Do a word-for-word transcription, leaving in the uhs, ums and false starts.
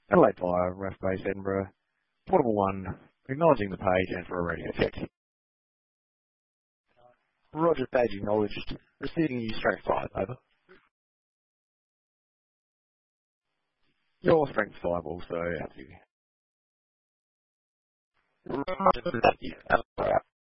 Adelaide Fire, Ref Base Edinburgh, Portable one, acknowledging the page and for a radio check. Roger, page acknowledged. Receiving you strength five, over. Your strength five also, out to you. Roger, thank you.